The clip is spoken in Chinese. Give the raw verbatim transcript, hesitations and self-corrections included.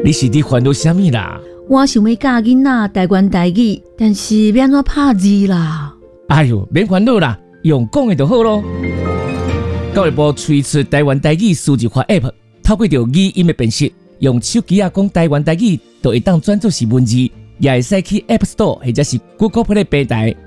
你是伫烦恼啥物啦？ 我想要教囡仔台湾台语，但是要安怎拍字啦？ 哎呦，免烦恼啦，用讲的就好咯。教育部推出台湾台语数字化 App， 透过着语音的辨识，用手机啊讲台湾台语，就会当转做是文字，也会使去 App Store 或者是 Google Play 平台